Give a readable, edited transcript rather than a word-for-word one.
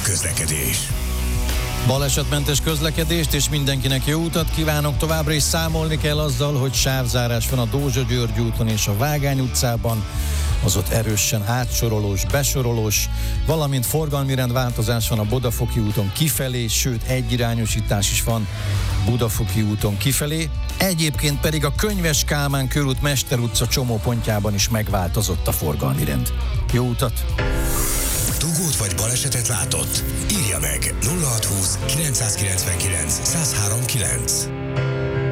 közlekedés. Balesetmentes közlekedést és mindenkinek jó utat kívánok. Továbbra is számolni kell azzal, hogy sávzárás van a Dózsa-György úton és a Vágány utcában, az ott erősen átsorolós, besorolós, valamint forgalmi rendváltozás van a Bodafoki úton kifelé, sőt egyirányosítás is van Budafoki úton kifelé. Egyébként pedig a Könyves Kálmán körút Mester utca csomópontjában is megváltozott a forgalmi rend. Jó utat! Dugót vagy balesetet látott? Írja meg 0620 999 1039.